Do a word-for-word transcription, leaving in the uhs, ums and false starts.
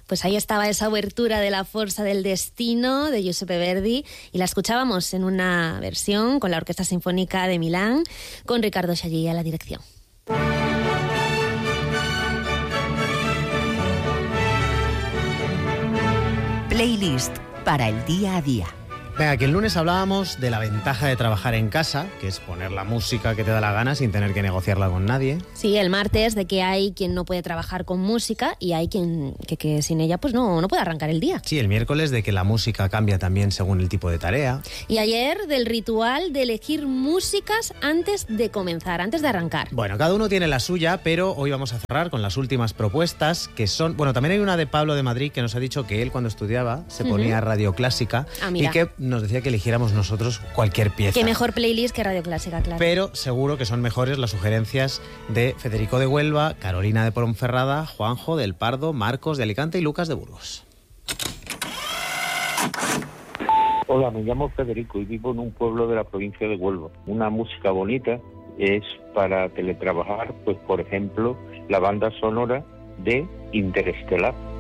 Pues ahí estaba esa obertura de La Forza del Destino de Giuseppe Verdi y la escuchábamos en una versión con la Orquesta Sinfónica de Milán con Riccardo Chailly a la dirección. Playlist para el día a día. Venga, que el lunes hablábamos de la ventaja de trabajar en casa, que es poner la música que te da la gana sin tener que negociarla con nadie. Sí, el martes de que hay quien no puede trabajar con música y hay quien que, que sin ella pues no, no puede arrancar el día. Sí, el miércoles de que la música cambia también según el tipo de tarea. Y ayer del ritual de elegir músicas antes de comenzar, antes de arrancar. Bueno, cada uno tiene la suya, pero hoy vamos a cerrar con las últimas propuestas, que son... Bueno, también hay una de Pablo de Madrid que nos ha dicho que él cuando estudiaba se ponía uh-huh. radio clásica ah, y que nos decía que eligiéramos nosotros cualquier pieza. Qué mejor playlist que Radio Clásica, claro. Pero seguro que son mejores las sugerencias de Federico de Huelva, Carolina de Ponferrada, Juanjo del Pardo, Marcos de Alicante y Lucas de Burgos. Hola, me llamo Federico y vivo en un pueblo de la provincia de Huelva. Una música bonita es para teletrabajar, pues por ejemplo, la banda sonora de Interestelar.